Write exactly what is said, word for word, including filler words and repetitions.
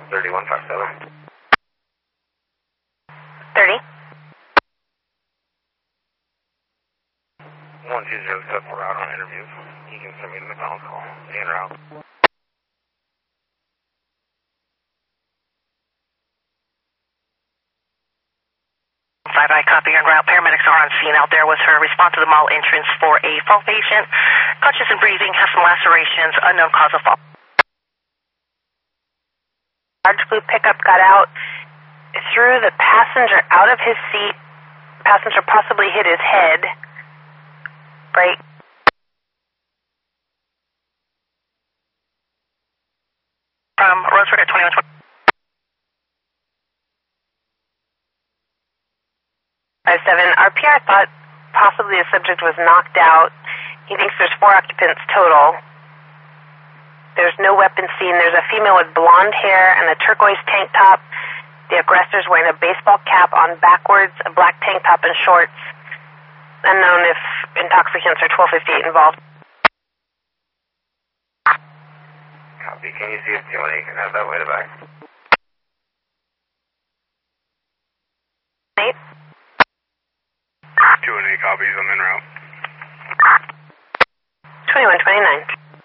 thirty-one five seven. thirty. one two zero set for route on interviews. You can send me the McDonald's call. En route. five I copy en route. Paramedics are on scene out there with her. Response to the mall entrance for a fall patient. Conscious and breathing, has some lacerations, unknown cause of fall. Large blue pickup got out, threw the passenger out of his seat. Passenger possibly hit his head. Break. From Rosewood at twenty-one twenty. five seven. R P R thought possibly the subject was knocked out. He thinks there's four occupants total. There's no weapon seen. There's a female with blonde hair and a turquoise tank top. The aggressor's wearing a baseball cap on backwards, a black tank top and shorts. Unknown if intoxicants or twelve fifty-eight involved. Copy. Can you see if two one eight can have that way to back? Eight. two one eight copies. I'm en route. twenty-one twenty-nine.